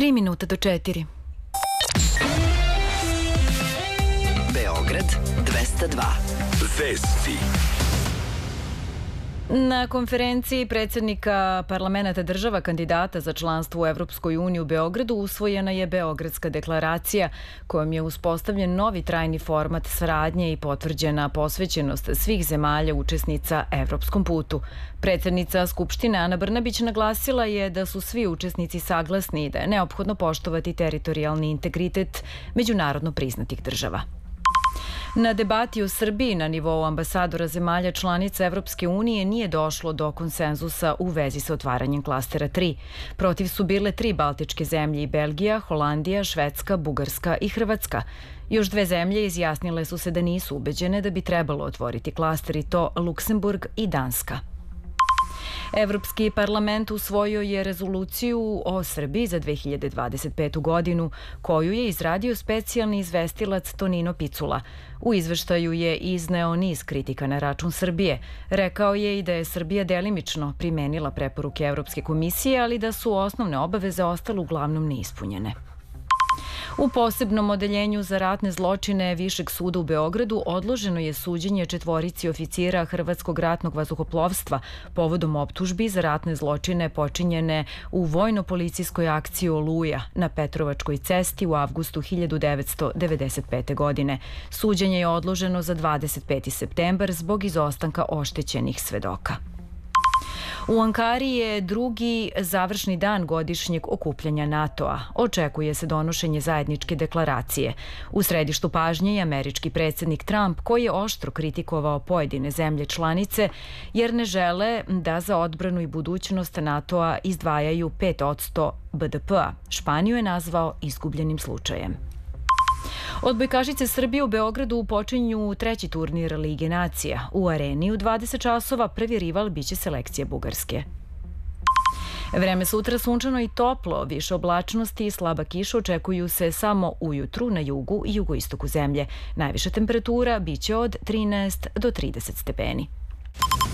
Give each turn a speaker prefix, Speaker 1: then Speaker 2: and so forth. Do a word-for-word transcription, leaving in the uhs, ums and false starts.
Speaker 1: Tri minuta do četiri.
Speaker 2: Beograd dvesta dva. Vesti.
Speaker 1: Na konferenciji predsjednika parlamenta država kandidata za članstvo u Evropskoj uniji u Beogradu usvojena je Beogradska deklaracija kojom je uspostavljen novi trajni format saradnje i potvrđena posvećenost svih zemalja učesnica evropskom putu. Predsjednica Skupštine Ana Brnabić naglasila je da su svi učesnici saglasni i da je neophodno poštovati teritorijalni integritet međunarodno priznatih država. Na debati u Srbiji na nivou ambasadora zemalja članica Evropske unije nije došlo do konsenzusa u vezi sa otvaranjem klastera tri. Protiv su bile tri baltičke zemlje i Belgija, Holandija, Švedska, Bugarska i Hrvatska. Još dve zemlje izjasnile su se da nisu ubeđene da bi trebalo otvoriti klaster i to Luksemburg i Danska. Evropski parlament usvojio je rezoluciju o Srbiji za dve hiljade dvadeset petu godinu, koju je izradio specijalni izvestilac Tonino Picula. U izveštaju je izneo niz kritika na račun Srbije. Rekao je i da je Srbija delimično primenila preporuke Evropske komisije, ali da su osnovne obaveze ostale uglavnom neispunjene. U posebnom odeljenju za ratne zločine Višeg suda u Beogradu odloženo je suđenje četvorici oficira Hrvatskog ratnog vazduhoplovstva povodom optužbi za ratne zločine počinjene u vojno-policijskoj akciji Oluja na Petrovačkoj cesti u avgustu hiljadu devetsto devedeset pete. godine. Suđenje je odloženo za dvadeset peti septembar zbog izostanka oštećenih svedoka. U Ankari je drugi završni dan godišnjeg okupljanja NATO-a. Očekuje se donošenje zajedničke deklaracije. U središtu pažnje je američki predsjednik Trump, koji je oštro kritikovao pojedine zemlje članice jer ne žele da za odbranu i budućnost NATO-a izdvajaju pet posto B D P-a. Španiju je nazvao izgubljenim slučajem. Odbojkašice Srbije u Beogradu počinju treći turnir Lige nacija. U areni u dvadeset časova prvi rival biće selekcija Bugarske. Vreme sutra sunčano i toplo, više oblačnosti i slaba kiša očekuju se samo ujutru na jugu i jugoistoku zemlje. Najviša temperatura biće od trinaest do trideset stepeni.